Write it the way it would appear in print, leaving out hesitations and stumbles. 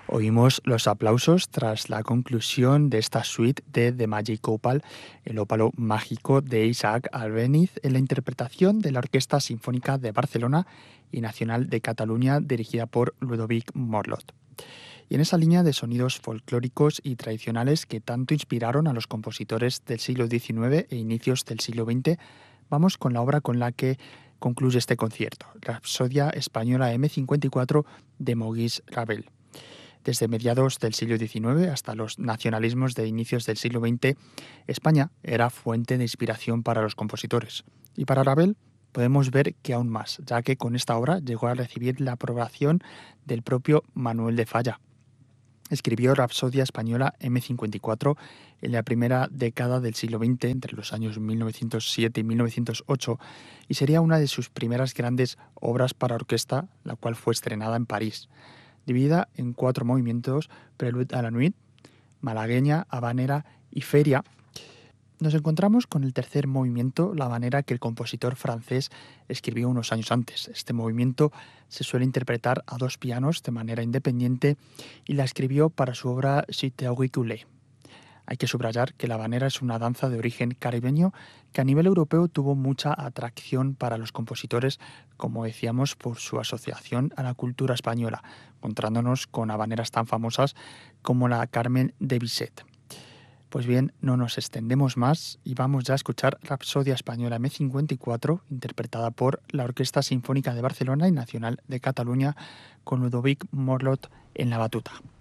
Oímos los aplausos tras la conclusión de esta suite de The Magic Opal, el ópalo mágico de Isaac Albéniz, en la interpretación de la Orquesta Sinfónica de Barcelona y Nacional de Cataluña, dirigida por Ludovic Morlot. Y en esa línea de sonidos folclóricos y tradicionales que tanto inspiraron a los compositores del siglo XIX e inicios del siglo XX, vamos con la obra con la que concluye este concierto, Rapsodia Española M54 de Maurice Ravel. Desde mediados del siglo XIX hasta los nacionalismos de inicios del siglo XX, España era fuente de inspiración para los compositores. Y para Ravel podemos ver que aún más, ya que con esta obra llegó a recibir la aprobación del propio Manuel de Falla. Escribió Rapsodia Española M54 en la primera década del siglo XX, entre los años 1907 y 1908, y sería una de sus primeras grandes obras para orquesta, la cual fue estrenada en París. Dividida en 4 movimientos, Prelude a la Nuit, Malagueña, Habanera y Feria, nos encontramos con el tercer movimiento, la habanera, que el compositor francés escribió unos años antes. Este movimiento se suele interpretar a 2 pianos de manera independiente y la escribió para su obra Suite auriculaire. Hay que subrayar que la habanera es una danza de origen caribeño que a nivel europeo tuvo mucha atracción para los compositores, como decíamos, por su asociación a la cultura española, encontrándonos con habaneras tan famosas como la Carmen de Bizet. Pues bien, no nos extendemos más y vamos ya a escuchar Rapsodia Española M54, interpretada por la Orquesta Sinfónica de Barcelona y Nacional de Cataluña, con Ludovic Morlot en la batuta.